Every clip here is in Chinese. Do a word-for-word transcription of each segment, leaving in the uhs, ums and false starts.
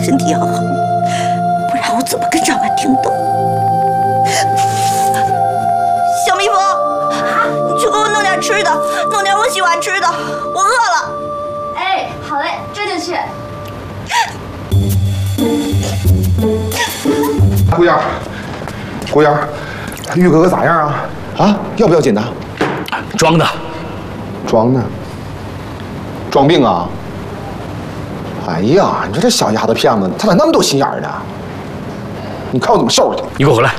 身体要好，不然我怎么跟长官顶斗？小蜜蜂，你去给我弄点吃的，弄点我喜欢吃的，我饿了。 哎，好嘞，这就去。 姑爷，姑爷，玉哥哥咋样啊？啊，要不要紧的？ 装的， 装的，装病啊？哎呀，你说这小丫头片子，她咋那么多心眼儿呢？你看我怎么收拾她！ 你给我回来。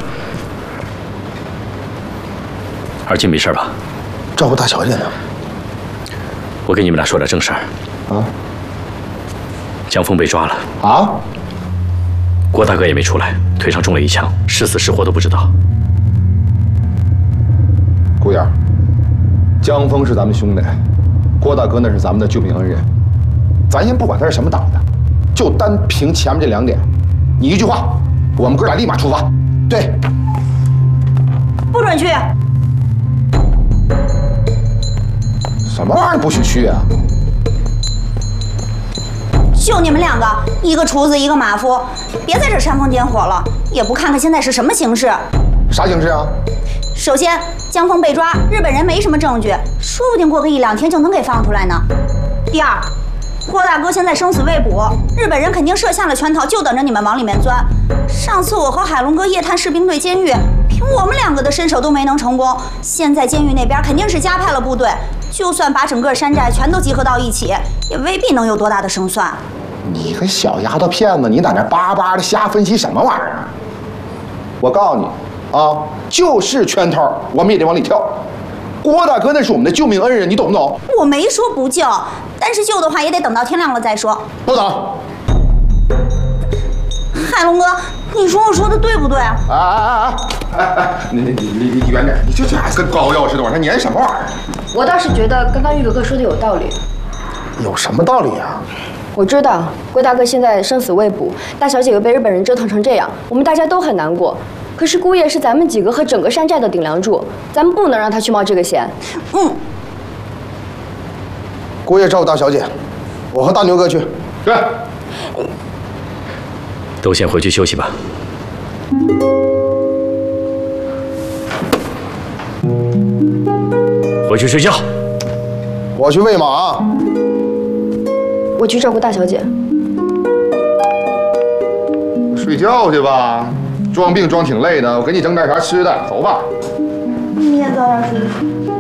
二静没事吧？ 照顾大小姐呢。 我跟你们俩说点正事儿。 啊？ 江峰被抓了。 啊？ 郭大哥也没出来，腿上中了一枪，是死是活都不知道。 姑爷，江峰是咱们兄弟，郭大哥那是咱们的救命恩人。咱先不管他是什么党的，就单凭前面这两点，你一句话，我们哥俩立马出发。对， 不准去！ 什么玩意儿不许去啊？ 就你们两个，一个厨子，一个马夫，别在这煽风点火了，也不看看现在是什么形势。 啥形势啊？ 首先，江峰被抓，日本人没什么证据，说不定过个一两天就能给放出来呢。第二，郭大哥现在生死未卜，日本人肯定设下了圈套，就等着你们往里面钻。上次我和海龙哥夜探士兵队监狱，凭我们两个的身手都没能成功。现在监狱那边肯定是加派了部队，就算把整个山寨全都集合到一起，也未必能有多大的胜算。 你个小丫头片子，你在那巴巴的瞎分析什么玩意儿啊？我告诉你啊，就是圈套，我们也得往里跳。郭大哥那是我们的救命恩人，你懂不懂？ 我没说不救，但是救的话也得等到天亮了再说。 不等。 海龙哥，你说我说的对不对啊？ 哎哎哎哎哎，你你你离离远点！你这这跟膏药似的往上粘什么玩意儿？ 我倒是觉得刚刚玉哥哥说的有道理。 有什么道理啊？ 我知道郭大哥现在生死未卜，大小姐又被日本人折腾成这样，我们大家都很难过。可是姑爷是咱们几个和整个山寨的顶梁柱，咱们不能让他去冒这个险。 嗯。 姑爷照顾大小姐，我和大牛哥去。对。 都先回去休息吧。回去睡觉。 我去喂马。 我去照顾大小姐。 睡觉去吧，装病装挺累的，我给你整点啥吃的，走吧。 你也早点睡。